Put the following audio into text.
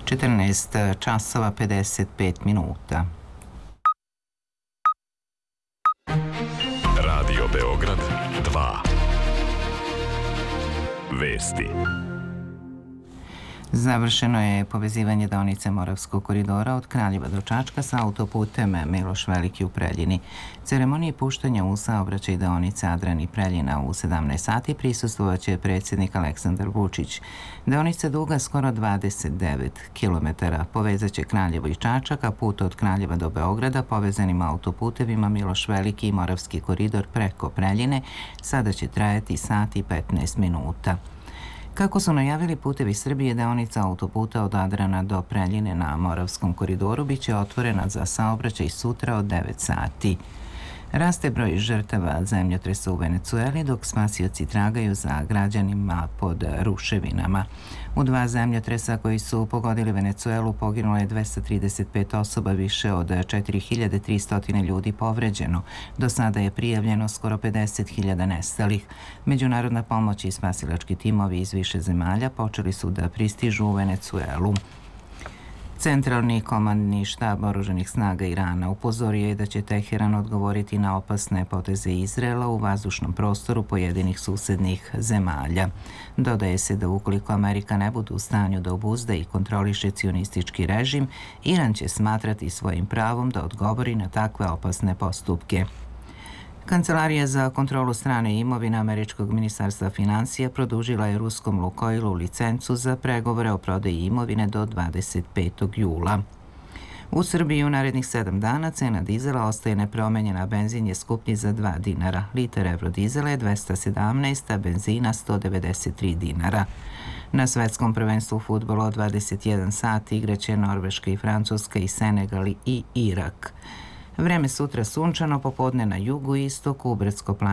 14 časova 55 minuta. Radio Beograd 2. Vesti. Završeno je povezivanje deonice Moravskog koridora od Kraljeva do Čačka sa autoputem Miloš Veliki u Preljini. Ceremoniji puštanja u saobraćaj deonice Adran i Preljina u 17 sati prisustvovaće predsjednik Aleksandar Vučić. Deonica duga skoro 29 km povezaće Kraljevo i Čačak, a put od Kraljeva do Beograda povezanim autoputevima Miloš Veliki i Moravski koridor preko Preljine sada će trajati sat i 15 minuta. Kako su najavili Putevi Srbije, deonica autoputa od Adrana do Preljine na Moravskom koridoru biće otvorena za saobraćaj sutra od 9 sati. Raste broj žrtava zemljotresa u Venecueli, dok spasioci tragaju za građanima pod ruševinama. U 2 zemljotresa koji su pogodili Venecuelu poginulo je 235 osoba, više od 4300 ljudi povređeno. Do sada je prijavljeno skoro 50.000 nestalih. Međunarodna pomoć i spasilački timovi iz više zemalja počeli su da pristižu u Venecuelu. Centralni komandni štab oružanih snaga Irana upozorio je da će Teheran odgovoriti na opasne poteze Izraela u vazdušnom prostoru pojedinih susednih zemalja. Dodaje se da ukoliko Amerika ne bude u stanju da obuzda i kontroliše cionistički režim, Iran će smatrati svojim pravom da odgovori na takve opasne postupke. Kancelarija za kontrolu strane imovine Američkog ministarstva financija produžila je ruskom Lukoilu licencu za pregovore o prodaji imovine do 25. jula. U Srbiji u narednih 7 dana cena dizela ostaje nepromenjena, a benzin je skuplji za 2 dinara. Liter eurodizela je 217, a benzina 193 dinara. Na svetskom prvenstvu fudbalu od 21 sati igraće Norveška i Francuska i Senegal i Irak. Vreme sutra sunčano, popodne na jugu i istoku, u brdsko-planinskim